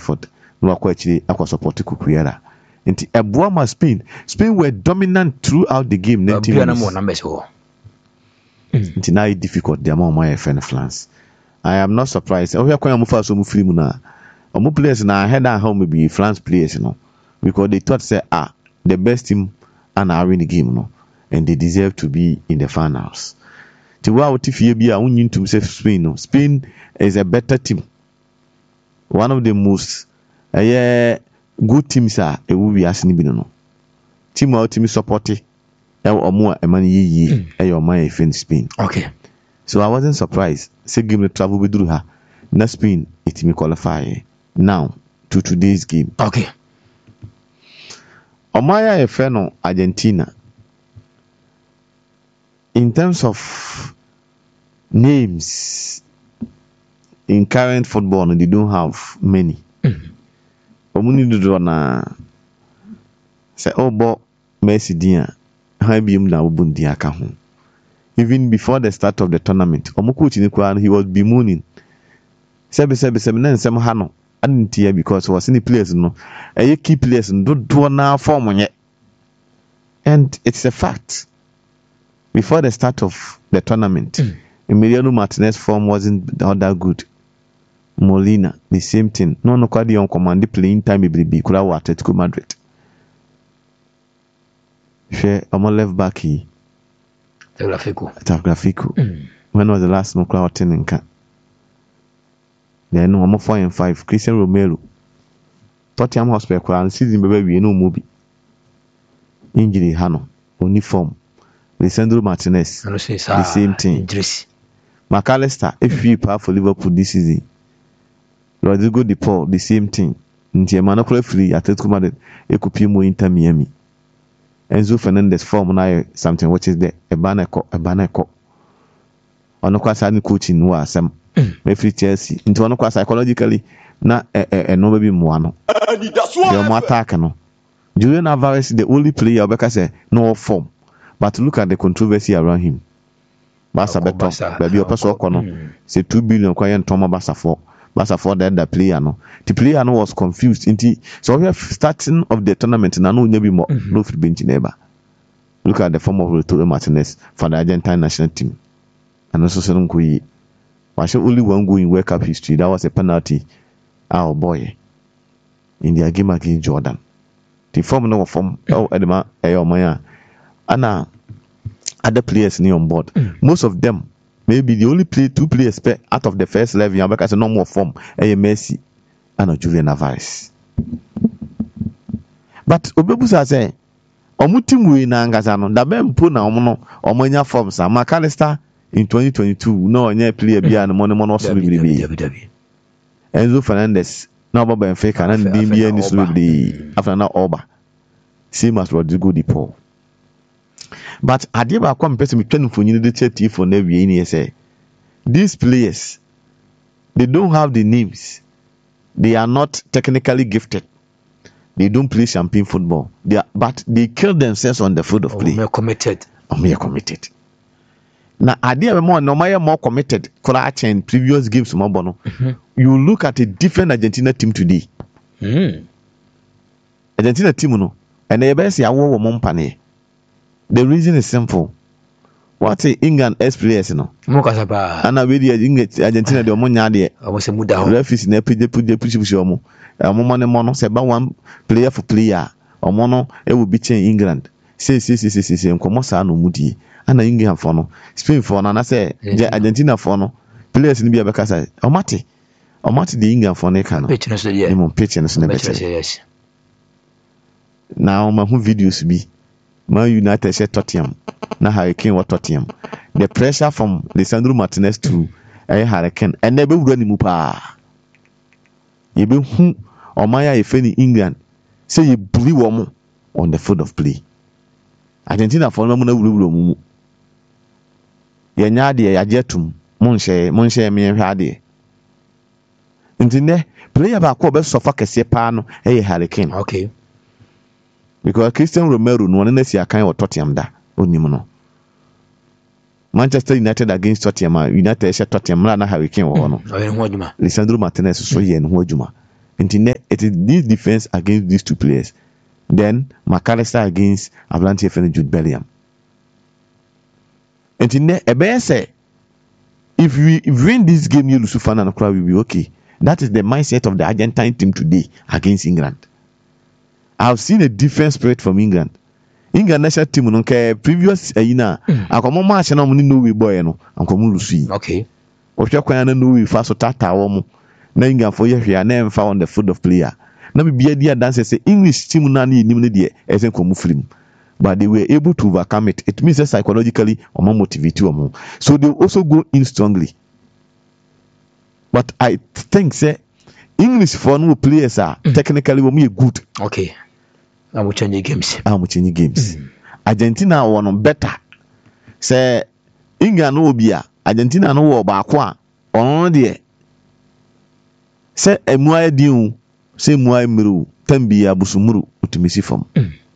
Brentford no akwa chiri akwa support Cucurella nti eboa ma Spain were dominant throughout the game 90 minutes nti now it's difficult the amount my friend France. I am not surprised. Oh, yakwa mu fa so mu free mu na omu players na head and home be France players because they thought say the best team and are in the game and they deserve to be in the finals. To wow tifie bi a unyin to say Spain Spain is a better team. One of the most good teams are e will be asini bi no. Team our team support e omo a man yi e your man in Spain. Okay. So I wasn't surprised. Say game the travel we do her. Na Spain it me qualify now to today's game. Okay. Omaya Efeno Argentina. In terms of names in current football, they don't have many. Omuni do na say obo Messi dia ha biem na obundi aka ho. Even before the start of the tournament, Omokuchi ni he was bemoaning. Sebe na nsem ha no antia because was in the players no. Key players do na form onye. And it's a fact. Before the start of the tournament, Emiliano Martinez form wasn't all that good. Molina, the same thing. No kwadi on command playing time be kura wa Atletico Madrid. She omo left back he. Tagliafico. When was the last no kura nka? Then omo 4-5 Christian Romero. Tottenham Hotspur kura season bebe we no movie. Injury hano uniform. Lisandro Martinez the same thing. McAllister if you play for Liverpool this season. Rodrigo De Paul the same thing. Nti Emmanuel free Atletico Madrid ekupimo Inter Miami. Enzo Fernandez form na something which is the Ebaneko. Ono kwa sa ni coaching wa asem. Me free Chelsea. Nti ono kwa psychologically na no baby mo ano. The mo attack no. Julian Alvarez the only player because say no form. But look at the controversy around him. Basa beto, baby opeso kono. Say 2 billion kwa yen toma Basa for that player no. The player no was confused. So we have starting of the tournament na no nyebi mo no free bench neighbor. Look at the form of Roberto Martinez for the Argentine national team. And also Senon Kuyi. Was only one goal in World Cup history. That was a penalty. Oh boy. In their game against Jordan. The form no form Edema Maya. And other players near on board. Most of them, maybe the only 2 players out of the first 11 because no more form. Messi and Julian Alvarez. But Obebusa say, Omutim we na ngazano. Dabe mpo na omono omonya form sa. McAllister in 2022 no onye player bia no mono so bibi. Enzo Fernandez na Oba Benfica na ndim bia ni so bibi. After na Oba. Same as Rodrigo De Paul. But Adiba come person me twenu for the chat for na wie ni say these players they don't have the names. They are not technically gifted. They don't play champagne football. But they kill themselves on the field of play. They are committed. Now Adiba more committed. Kora in previous games more bono. You look at a different Argentina team today. Argentina team no and they best ya wo mompane. The reason is simple. What England players no? Ana we the Argentina de omo nya de. Omo se muda ho. Referees na push omo. Omo money mono se ba one player for player. Omo no e will be change England. Say nkomo sa no mudi. Ana England for no. Spain for no na say Argentina for no. Players ni bi abeka say omate the England for no ka no. Pitch no so yeah. Ni pitch no so na better. Yes. Now my videos be Man United said Tottenham. Now Hurricane what Tottenham. The pressure from Lisandro Martinez to Hurricane and never run him up. You be who or Maya if any England say you blew woman on the field of play. Argentina for no mumu. Yanyadi yajetum Monshe me hade. Intine player ba ko be sofa kese pa no Hurricane. Okay. Because Christian Romero no one see akan or Tottenham da onim no. Manchester United against Tottenham, United share Tottenham na Hurricane wo no. Lisandro Martinez so ye no adwuma. It is this defense against these two players. Then McAllister against Atlanta and Jude Bellingham. And if we win this game, you lose Fana and Okra will be okay. That is the mindset of the Argentine team today against England. I've seen a different spirit from England. England national team no previous akomo match na mo ni Norway boy no akomo lusu. Okay. Ohwe kwan na Norway fa so tata wo mo. Na England for ye hwe na emfa on the foot of player. Na bibia dia dance say English team na na enim ne de esen komo film. But they were able to overcome it. It means that psychologically or motivate you. So they also go in strongly. But I think say English for no players are technically good. Okay. I'm changing games. Argentina won better. Say England no be Argentina no wo baako a ono de. Say emuaye diu, say emuaye mru, tambia busumuru utimisi fam.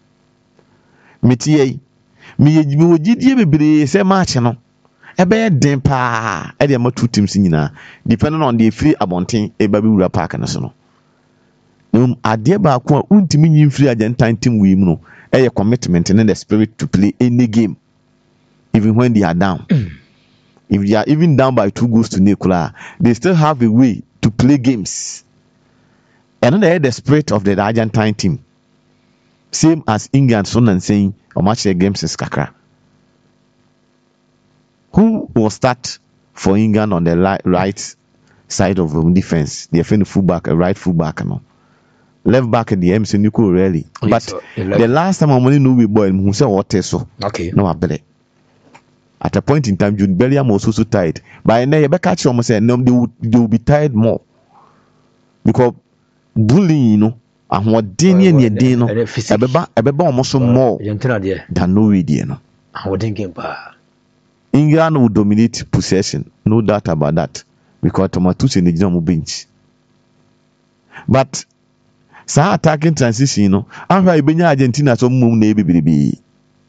Metiye mi wogidie bebre say match no ebe den pa e de ma two teams nyina depending on the free abonten e ba bi wura park na so no ade ba ko untimi nyi free Argentine team we mu no e commitment and the spirit to play any game even when they are down. If they are even down by 2 goals to Nicola, they still have a way to play games. And then the spirit of the Argentine team, same as England, so and saying, or match their games is kakra. Who will start for England on the right side of the defense? The defending fullback, a right fullback, no. Left back at the MC Nico really. But the last time I'm only know we boy who said what so. Okay. No, I bet. At a point in time, Jude Bellingham was also tired. But then you catch almost said no, they will be tired more because bullying, you know, and what Daniel near Dino, Abeba almost more than Norway, you know. England will dominate possession, no doubt about that, because Tomatus in the general bench. But sa attacking transition, you know, after Argentina so moon baby.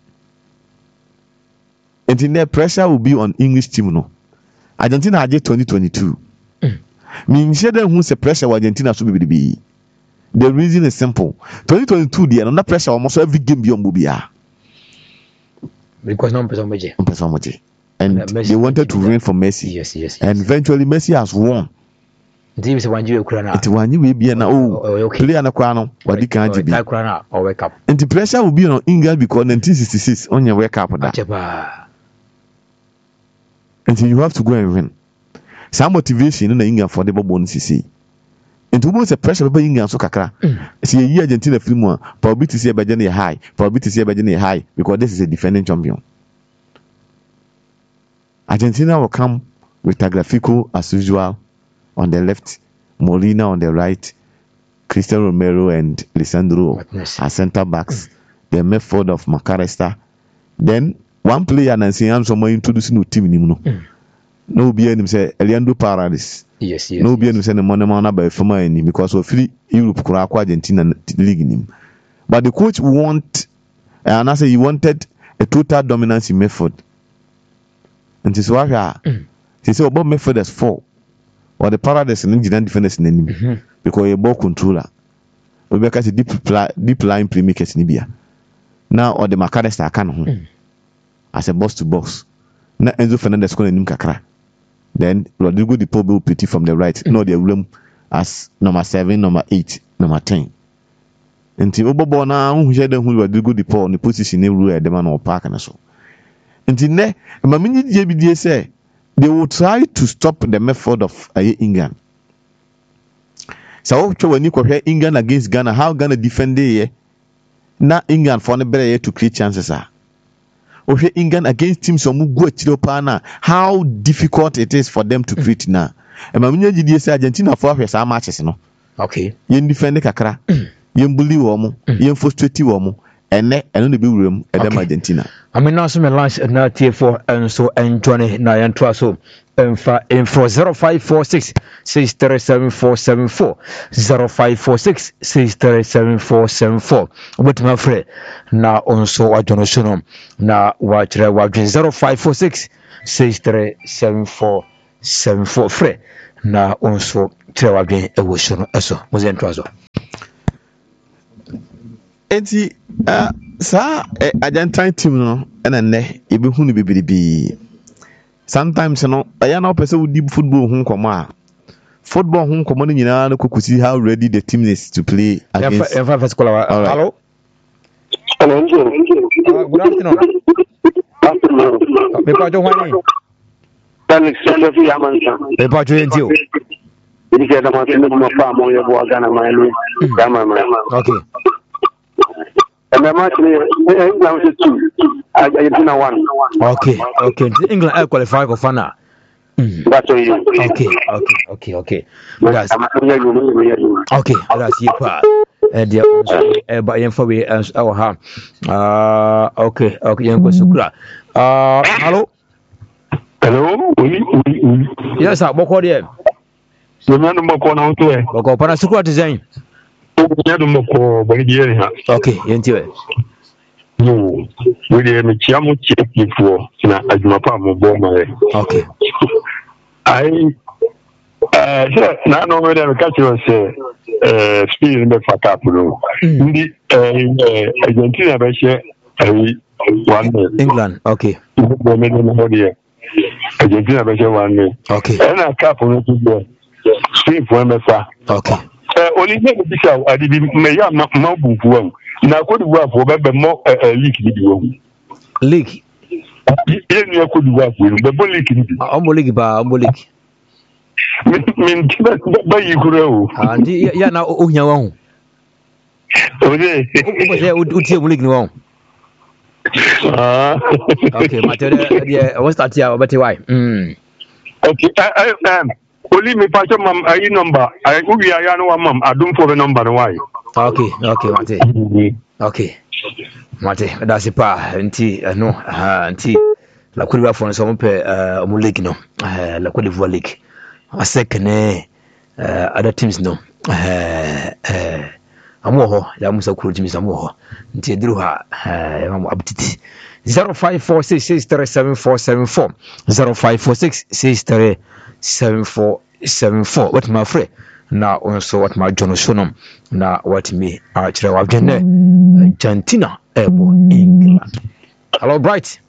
And the pressure will be on English team no. Argentina had 2022. Me share them who's the pressure Argentina should be. The reason is simple. 2022 there under pressure almost every game beyond Bubia. Because no person and they wanted to win for Messi. Yes. And eventually Messi has won. It one you will be an player na kwano wadi kan be. Or wake up. And the pressure will be on England because 1966 on your wake up that. And so you have to go and win. Some motivation in England for the bonus CC. And to most pressure by England so kakra. See a year Argentina film probability to see a high, probability to see a high because this is a defending champion. Argentina will come with Tagliafico as usual on the left, Molina on the right, Cristiano Romero and Lisandro as centre backs. The midfield of McAllister. Then one player and say I'm someone introducing no team anymore. No be any say Eliando Paradis. Yes. No be any say the money man by former any because of free Europe Kurako Argentina league in him. But the coach and I say he wanted a total dominance in midfield. And this is why he said about midfield as 4. Or the Paradise and Indian defenders in him because a ball controller. We because a deep line playmakers in Libya. Now or the McAllister can as a box to box. Now Enzo Fernandez calling him kakra. Then Rodrigo Di Paul will pretty from the right. No, the room as number 7, number 8, number 10. And the Obo now who had who Rodrigo Di Paul in the position in the man or park and so. And in there, Mamini JBD say they will try to stop the method of England. So when you compare England against Ghana, how Ghana defend here? Now England for the better to create chances are. Okay, England against teams who go to how difficult it is for them to create now. And Mamina JBD say Argentina for some matches, no. Okay. You defend the kakra, you bully woman, you frustrate woman. And the big room at them Argentina. I mean, now some lines at 94 and so and 29 so and for 0546 637 0546 637 with my friend now also I don't know now watch 0546 637 free na onso kyerɛ wadwen ɛwɔ so no ɛso moze ntoa so enti saa Argentine team no ɛna nnɛ yɛbɛhu no bebrebe sometimes no ɛyɛ na wopɛ sɛ wodi football ho nkɔmmɔ a football ho nkɔmmɔ no nyinaa no kɔkɔsi how ready the team is to play against first caller. Hello. Good afternoon. Pepa jo wani. Dan Sefi Amansa. Pepa jo entio. Ndike da matendo mapa mo yebo agana mailu. Kama mama. Okay. And match England is 2. Argentina 1. Okay. England qualify for final. That's you. Okay. That's okay. That's you pa. Dia ba yen fa we our ha. Okay, yen ko sukura. Hello. Yes, sir. Boko there. So na no boko na to e. Boko pana sukura design. Ya do boko bari die ha. Okay, yen tiwe. No. We dey me chiamu chefo na adwuma pa mo bo ma e. Okay. Na no we dey catch you say speed in the fuck no. Ndi Argentina be share England, okay. Argentina be share 1-0. Okay. And a cup no to go. Speed for me fa. Okay. Only me be say adi bi me ya ma bu fu na ko di wa fo be mo league bi di wo. League. Ye ni ko di wa fo be bo league ni. Ombo league ba, ombo league. Min ba yi kura o. Andi ya na ohia wa hu. Oje. O se o tie ombo league ni wa hu. Okay, matter dia o start ya obeti why. Okay, only me patch mam ayi number. I ubi aya no mam adum for the number why. Okay, mate. Okay. Mate, that's it pa. Nti no, nti la Cote d'Ivoire for so mo pe ombo league no. La Cote d'Ivoire league. Second other teams no amoho ya musa kuro teams amoho nti ediru ha mamu abtiti 0546637474 0546637474 what my friend na also what my John Sonom na what me achire wabjene Argentina ebo England. Hello Bright.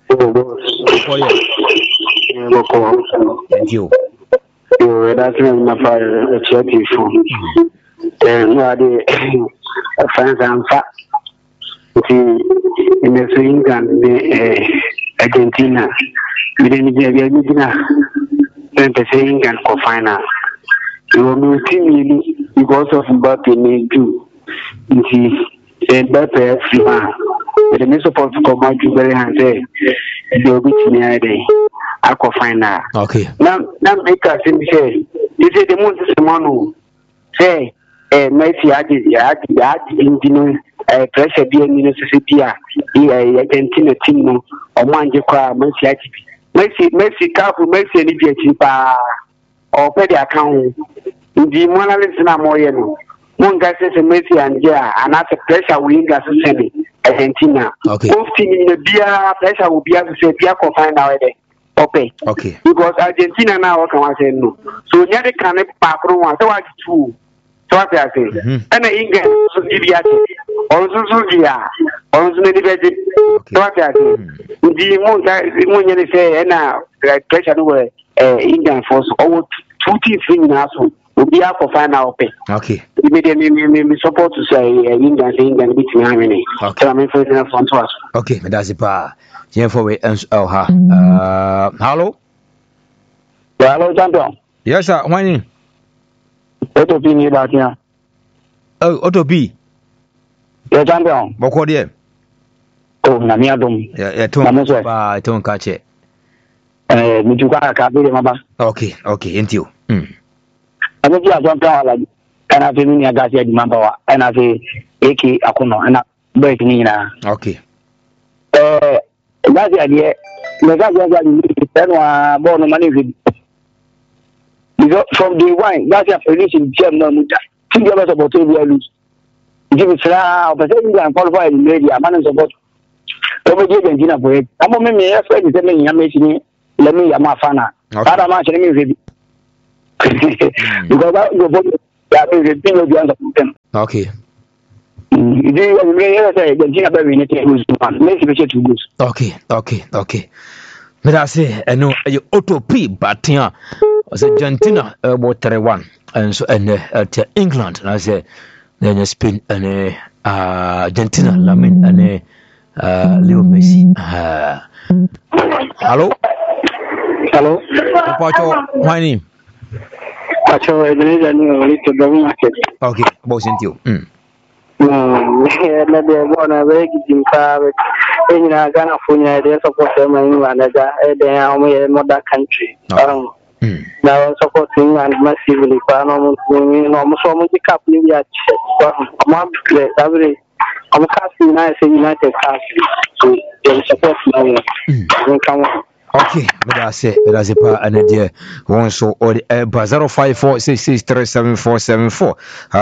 Thank you. That's my fire a chatty phone. No idea. Friends and fat. In the England, Argentina, we didn't get Argentina. Then the England for final. You will be team because of Mbappe need to. Mbappe Afrima. The minister supposed to come out to very and say, you'll be to me a day. I could find out. Okay. Now make us say, you say the most is the man say, Messi had pressure being necessity. Argentina team or Manje Kwa Messi Capu Messi and Idiot or pay the account. The Mona Lisa Moyeno. One guy says Messi and and that's a pressure we got to send Argentina. Okay. Both team in the beer pressure will be able to say Pia can find out there. Okay. Because Argentina now can I say no. So near the can pack one. So I two. So I say and the England so Libya also Zubia also many better. So I say the one guy when you say and now pressure no England force over 2 teams in also. We have to find out. Okay. We support to say England between harmony. Okay. So I'm first enough to us. Okay, that's it. Here for we hello. Hello, champion. Yes, sir. When Otto B ni ba tia. Oh, Otto B. Yeah, champion. Boko there. Oh, na mi adom. Yeah, to ba to nkache. Mi tuka ka bi maba. Okay, enti o. Ame bi adom kan ala. Ana fe mi ni aga se di mamba wa. Ana fe AK akono ana break ni na. Okay. That's the idea. The guy just ni ten wa born money because from day one, that's a position gem no muta. Think about to be lose. Give it now, but then you can qualify in media, man support. Over the Argentina for it. I'm on me, friend is telling me, let me, I'm a fan. Other match, let me. Because that go for them. Okay. Okay. But I say, I know you auto P, but yeah, as Argentina about 3-1, and so and at England, and I say, then Spain and Argentina, Lamin and Leo Messi. Hello. My name. Okay, boss into you. Bona very private in Ghana for the support England as a mother country. Now supporting and massively almost cap every I'm casting United Castle to support me. Okay, but I say, as a part and idea, one so or the 0546637474,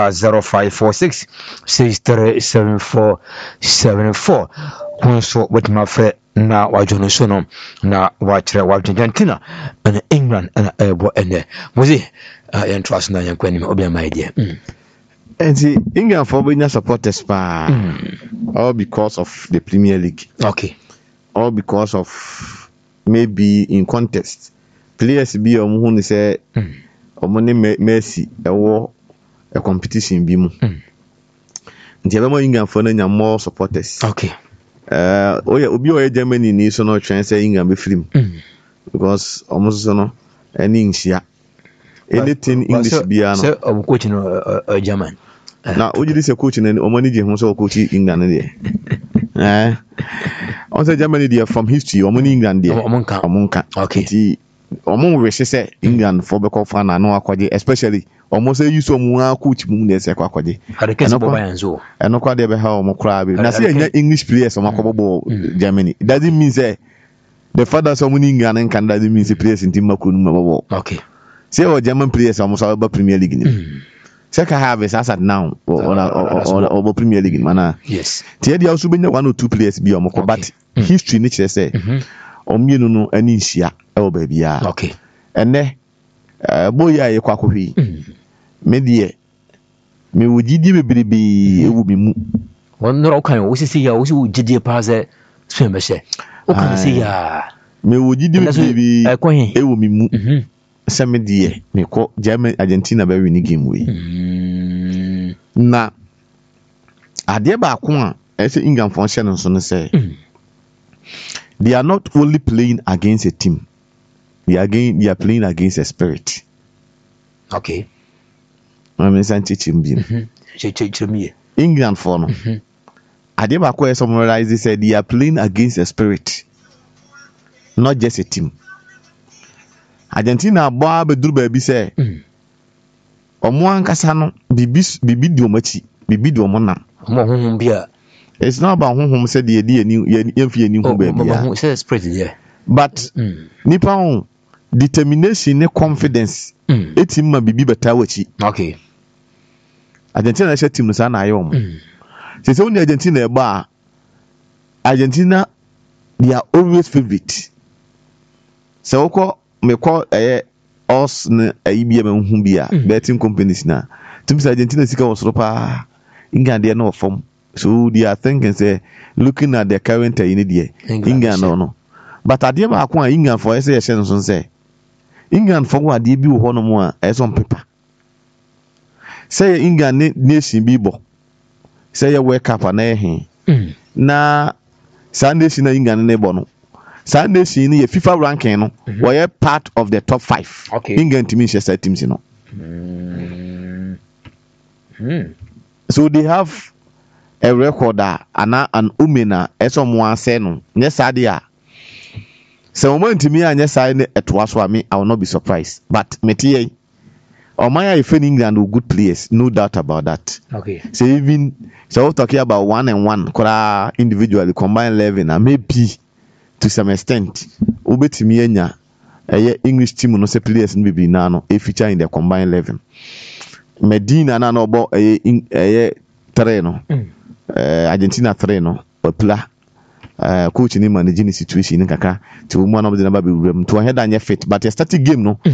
0546637474, one so with my friend now, why John Sono, now watch Argentina and England and was it? And trust now, young obey my idea. And see, England for being supporters, all because of the Premier League. Okay, all because of. Maybe in contest players be who say Messi a competition be mu nti abemo England for na more supporters. Okay. Obi o Germany ni so no try say England be film because almost so no any nhia anything English be no so coach no German na ojidi say coach na omani je ho so coach England there. On say Germany there from history, England there. Omunka. Okay. Omun wish say England for be call fan no akwaje, especially almost say you so mu coach mu na say akwaje. Eno kwa dey be ha omo kra be. Na say English players omo akobo Germany. It doesn't mean say the fathers of England can doesn't mean say players in team makunu mabo. Okay. Say o German players omo so be Premier League ni. Second harvest as at now or Premier League mana. Yes. Tiedi also be one or two players be omoko but history ni kire say omienu no ani nhia e wo ba bia. Okay. Ene boya ye kwakohwi. Me de me wogidi bebrebe ewu bi mu. Wonno kan wo sisi ya wo si wogidi pa ze so me she. O kan si ya me wogidi bebrebe ewu mi mu. Same die me ko German Argentina ba win game we na ade ba ko a ese England function so no say they are not only playing against a team, they are playing against a spirit. Okay. I'm saying teaching be England for no ade ba ko summarize say they are playing against a spirit, not just a team. Argentina boa beduru ba bi say omo ankasa no bibi di omachi bibi di omo nam omo honhom bia. It's not about honhom say the yemfi ani hu ba bia say spirit there but nipa on determination ne confidence etimma bibi beta wachi. Okay. Argentina na team no sa na ayom say so ni Argentina e ba Argentina they are always favorite. So me call us na IBM hu bia betting companies na team Argentina sika was ropa England there no form, so they are thinking say looking at the current in there England no but ade ba ko England for say so say England for what dey bi wo no mo a some paper say England nation bi bo say ya World Cup na na Sunday na England na bo no Sunday in the FIFA ranking no were part of the top 5. Okay. England team Manchester teams you know. So they have a record and an umena someone say no. Yes adia. So moment to me and yes I will not be surprised. But metie Omaya if England are good players, no doubt about that. Okay. So even we're talking about 1-1 individually combined 11 and maybe to some extent obetimi anya English team no say players no be na no e feature in the combined 11 Medina na no bo 3 no Argentina 3 no opla coach ni manage the situation kaka to mo na be na ba be wura to head anya fit but the starting game no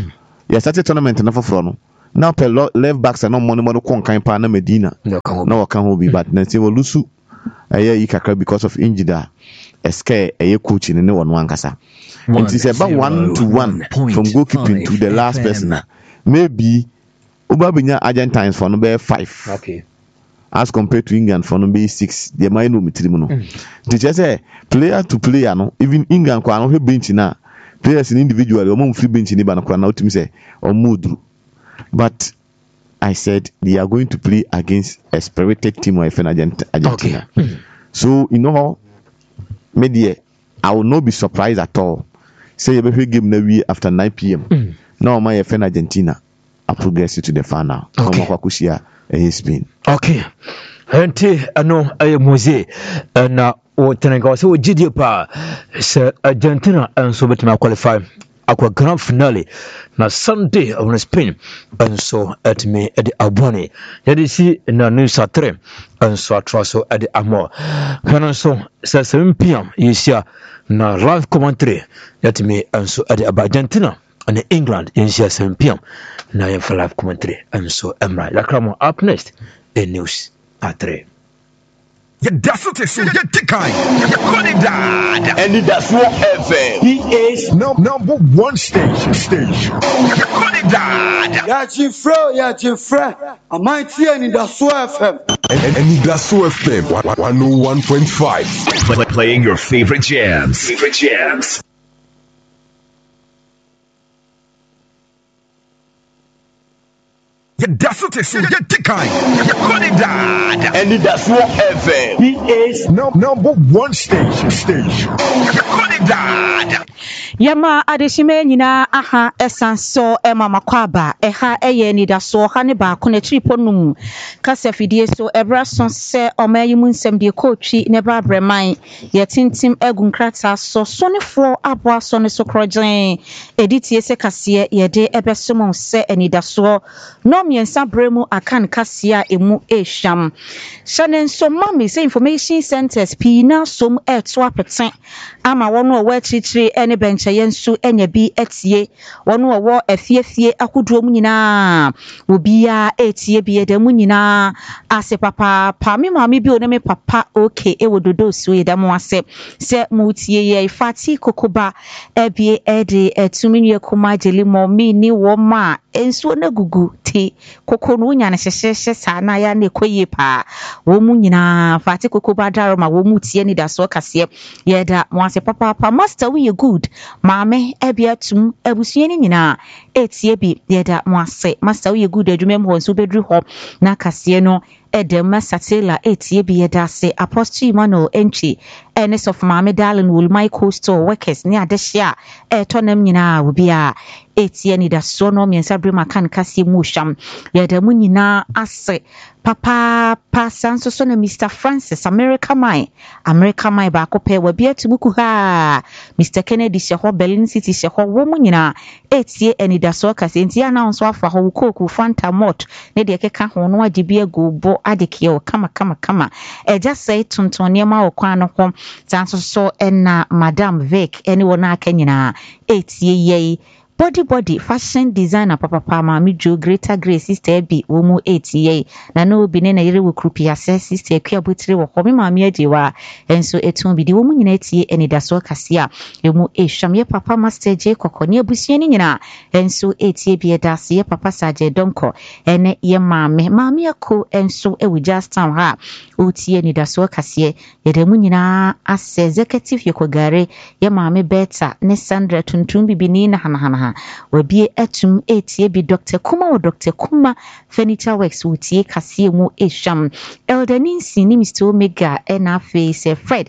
You started tournament na for no. Now per left backs and no money kon kan pa na Medina. No kan ho bi but na say Olusu aye ikaka because of injury. Eske aye coach ni ne wonu ankasa. It is about 1-to-1 from goalkeeping to the last person. Maybe Obabinya Argentines for number 5. Okay. As compared to England for number 6. They might know me. They just say player to player no. Even England kwa no bench na. Players in individual or free bench ni ba na kwa na ultimate say or mudru. But I said they are going to play against a spirited team of Argentina. Okay. So you know media I will not be surprised at all. Say every game na we after 9 p.m. Now my FN Argentina are progressing to the final. Okay. Spain. Okay. Enti ano aye mose na o tenenga so gidie pa se Argentina enso betima qualify akwa grand finale na Sunday on Spain enso etime edi abone yedi si na nusa 3 enso atroso edi amo kana so se 7 p.m. yesia na live commentary yetime enso edi Argentina and England yesia 7 p.m. na yen for live commentary enso emra yakramo up next in news at 3. That's what it's and that's what FM. He is number one station. Ya Jeffrey. I might see any that's what FM. And that's what FM 101.5. Playing your favorite jams. That's what it's and that's what FM. He is number one station. Yama adeshime nyina aha esanso mama kwaba eha eye ni da so ha ne ba ko na triponum kasa fidie so ebra so se omayimu nsem de coachi ne ba breman ye tintim egunkrata so ne fo abo so ne so krogen editie se kase ye de ebesomo se eni da so no miensa bremu akan kase emu ehwam shanen so mami se information centers pina som eto apeten ama wono o wa chichire ene benche yensu enya bi etie wono wo afiefie akoduo mu nyina obia etie bi eda mu nyina ase papa pa me mama bi o ne me papa okay e wododo so eda mu ase se mu tie ye fati kokoba ebie ede etuminye kuma jeli mo mi ni wo ma ensu na gugu ti kokonu nya na hyehye sa na ya na ekoye pa wo mu nyina fati kokoba daroma wo mu tie ni da so kase ye da mo ase papa pa master we good maame ebiatum abusuani nyina etie bi yeda mo ase master we good adwuma mo nso bedru ho na kase no edem satela etie bi yeda ase apostle Emmanuel entry enes of maame darling will my coastal workers ni adehia etonam nyina obia etie ni da so no miensa brema kan kase mu hwam yeda mu nyina ase papa pasanso so na Mr. Francis America mai ba ko pe wa bia tumuku ha Mr. Kennedy sheho Berlin City sheho wo mu nyina etie enidaso kase ntia na nso afa ho koku Fanta Malt ne de keka ho no agibia go bo adeke o kama eja sei tonton ma okwan no ho tanso so na Madam Vic eni wona akanyina etie ye body fashion designer papa mami Jo Greater Grace sister bi wo mu etie na no bi ne na yere wo krupia sister akua botire wo ho me mami ajewa enso etun bi di wo mu nyina etie enidaso kase a emu ehwam ye papa Master J kokoni abusuani nyina enso etie bi edase ye papa Saje Donko ene ye mami ako enso ewu just town ha otie enidaso kase ye de mu nyina as executive yekogare ye mami Beta ne Sandra tuntum bibini na hana wabie etum etie bi Dr. Kuma Furniture Works wutie kase mu ehwam Elder Ninsi ni Mr. Omega na face Fred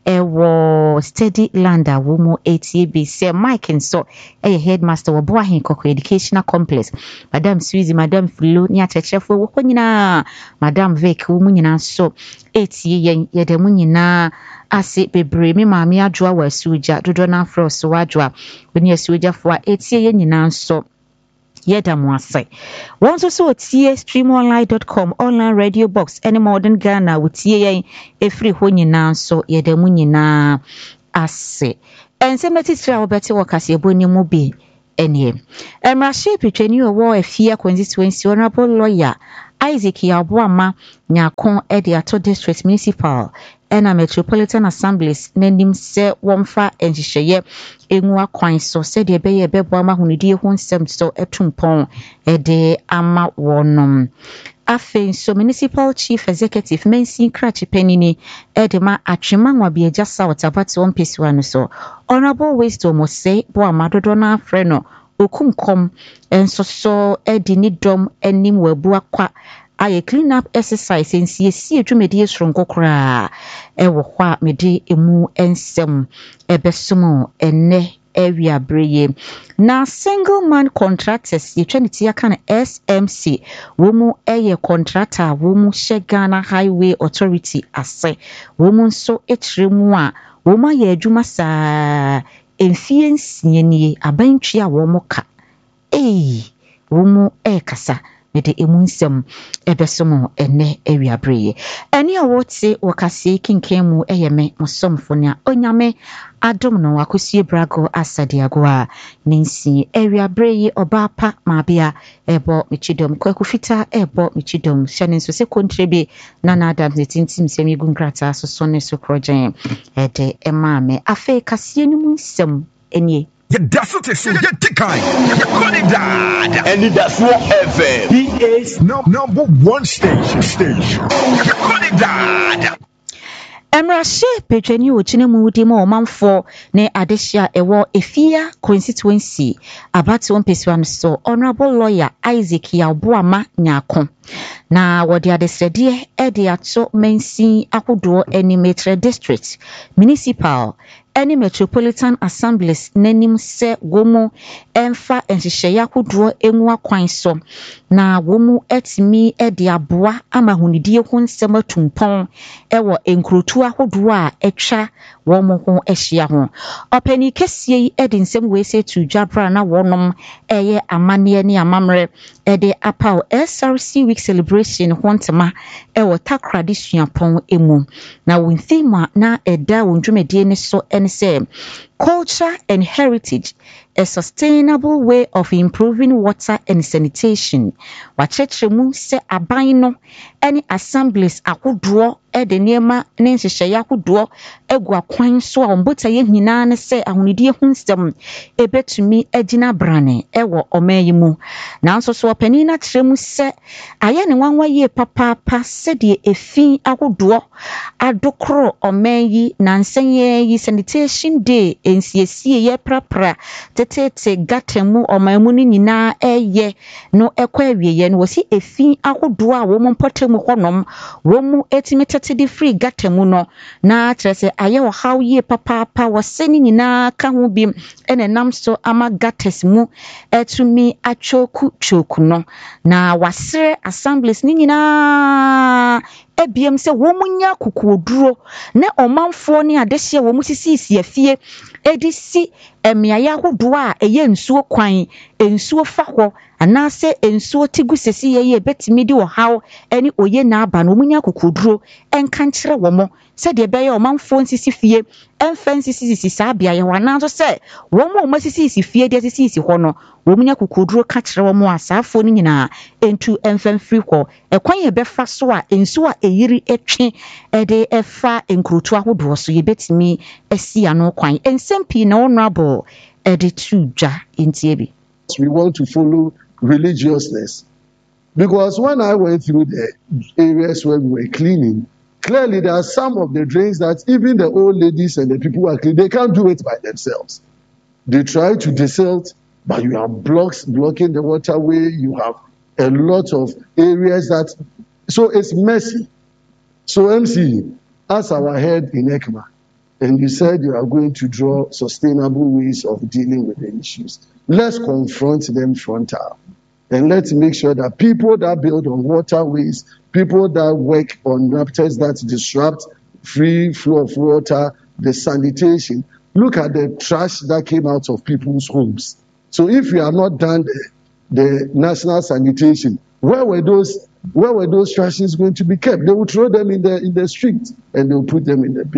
wo Steady Landa wo mu etie bi se Mike nso headmaster wo Boahin Koko Educational Complex Madam Suzy Madam Flo ni achechefo wo nyina Madam Vic wo mu nyina so etie ye mu nyina ase bebre me maami adwoa wa suja dodo na frost wadwoa oni asuja fo a etie ye nyina nso yeda mo ase won so tie streamonline.com online radio box any modern Ghana wotie yen efri ho nyina nso yeda mu nyina ase ensemeti tira obeti wakase eboni mu bi Enie. Emrashe Pitweni Owo Efia constituency Honorable Lawyer Isaac Yabuama Nyakon Ediato District Municipal ena Metropolitan Assemblies n'anim se womfa enhyehyeye enwa kwan so se de beye bebo ama hunidie ho nsem so etumpon ede ama wonom. Afen so Municipal Chief Executive Mensin Krachi Penini edema atwema nwabieja South abati wompesiwa no so Honorable Wisdom Ose bo amadodo na afre no okumkom ensoso edi ni dom enim wabu akwa aye clean up exercise nsiesie dwumedi sronko kra ewo hwa mede emu ensem ebesomo enne area breye na single man contractors yetwaniti aka SMC womu eye contractor womu Ghana Highway Authority ase womu nso etremu a womu ye adwuma saa emfie nsienie abantwi a womu ka womu kasa mede emunsem ebesomo ene ewiabreye eni awote wakase kinkemu eyeme musomfo ne onyame adom no akosie brago asadiago a ninsi ewiabreye obapa mabia ebo michidom kwakufita ebo michidom hyane nso se kontrebe nana adam zetintim semigu nkrata so ne so krojen ede emame afe kasie ni munsem enie Yeah, that's what it is. Yeah, Tikai. Qualidad. And that's what FM. He is number one station. Qualidad. Emrashe Pitweni Ochine Mudi mo manfo ne adehia ewo Efia constituency abati wompesiwa so Honorable Lawyer Isaac Yabuama Nyakon na wodi adesrede ede ato Mensin akodo Enimetre District Municipal any Metropolitan Assemblies n'anim se womu emfa enhyehyeye akodo enwa kwan so na womu etimi ede aboa amahunidie ho nsem atumpon ewo enkrotu ahodo a etwa womu ho ehia ho opani kesie yi ede nsem we se tu dwabra na wonom eye amane ne amamre ede apau SRC week celebration ho ntema ewo Takra disuapon emu na wonthima na eda wondwumedie ne so say culture and heritage, a sustainable way of improving water and sanitation. Wachechemu se abaino any assemblies akuduo ede niema nenhyehyeye akuduo egwa kwan so a ombota ye nyina ne se ahunidie hunsem ebetumi agina brane ewo omayimu nanso so opani na kyeremu se aye ne wanwa ye papa se de efi akuduo adokro omayi nansenye yi sanitation day ensiesie ye prapra tetete gatemu omayimu ni nyina eye no ekwa awieye no wosi efi akuduo a wo mpotemu honom wo mu etimete di free gatemu no na kyerese aye wo how ye papa waseni nyina ka ho bi ene nam so ama gates mu etumi achoku choku no na wasere assemblies ni nyina ebiem se wo munya kukuoduro ne omanfo ne adehye wo musisi afie edisi emiaya ahodo a eye nsuo kwan ensuo fa ho anase ensuo tigu sesi ye betimi di wo haw eni oye na aba no munya kukuoduro enka nkire wo mo se de beye omanfo nsisi fie emfa nsisi sabia ye wana so se wo mo masisi fie de sisi ho no wo munya kukuoduro ka kire wo mo asafo ni nyina entu emfa free ho ekwan ye befa so a ensuo a eyiri etwe ede efa enkrotu ahodo so ye betimi esi ano kwan ensempi na honorable ede tuja intiebi. We want to follow religiousness, because when I went through the areas where we were cleaning, clearly there are some of the drains that even the old ladies and the people who are cleaning, they can't do it by themselves. They try to desilt, but you have blocks blocking the waterway. You have a lot of areas that, so it's messy. So MC, as our head in ECMA, and you said you are going to draw sustainable ways of dealing with the issues. Let's confront them frontal. And let's make sure that people that build on waterways, people that work on raptors that disrupt free flow of water, the sanitation, look at the trash that came out of people's homes. So if we have not done the national sanitation, where were those trashes going to be kept? They will throw them in the street and they will put them in the bin.